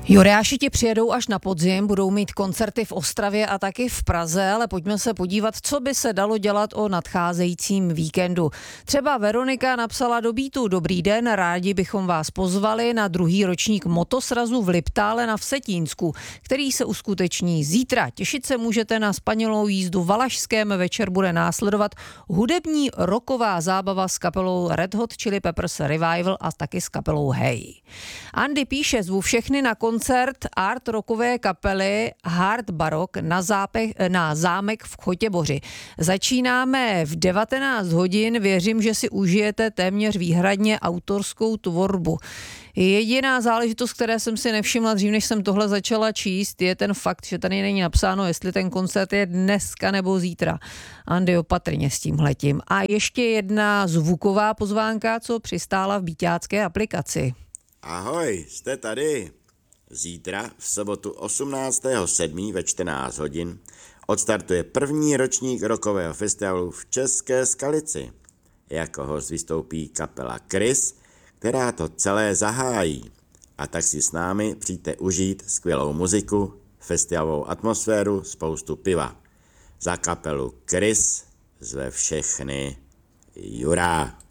Juráši ti přijedou až na podzim, budou mít koncerty v Ostravě a taky v Praze, ale pojďme se podívat, co by se dalo dělat o nadcházejícím víkendu. Třeba Veronika napsala do Beatu: Dobrý den, rádi bychom vás pozvali na druhý ročník motosrazu v Liptále na Vsetínsku, který se uskuteční zítra. Těšit se můžete na spanilou jízdu Valašském, večer bude následovat hudební rocková zábava s kapelou Red Hot Chili Peppers Revival a taky s kapelou Hey. Andy píše: zvu všechny na koncert art rockové kapely Hard Barok na zámek v Chotěboři. Začínáme v 19 hodin, věřím, že si užijete téměř výhradně autorskou tvorbu. Jediná záležitost, které jsem si nevšimla dřív, než jsem tohle začala číst, je ten fakt, že tady není napsáno, jestli ten koncert je dneska nebo zítra. Andy, opatrně s tímhletím. A ještě jedna zvuková pozvánka, co přistála v beatácké aplikaci. Ahoj, jste tady. Zítra, v sobotu 18.7. ve 14 hodin, odstartuje první ročník rockového festivalu v České Skalici. Jako host vystoupí kapela Chris, která to celé zahájí. A tak si s námi přijďte užít skvělou muziku, festivalovou atmosféru, spoustu piva. Za kapelu Chris zve všechny Jura.